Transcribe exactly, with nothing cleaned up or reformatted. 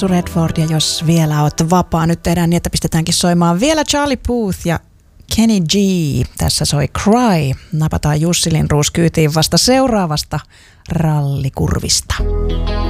Jussu Redford, ja jos vielä oot vapaa, nyt tehdään niin, että pistetäänkin soimaan vielä Charlie Puth ja Kenny G. Tässä soi Cry. Napataan Jussi Lindroos kyytiin vasta seuraavasta rallikurvista.